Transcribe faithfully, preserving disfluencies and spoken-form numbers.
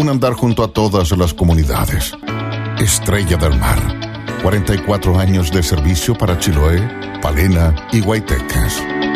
un andar junto a todas las comunidades. Estrella del Mar, cuarenta y cuatro años de servicio para Chiloé, Palena y Guaytecas.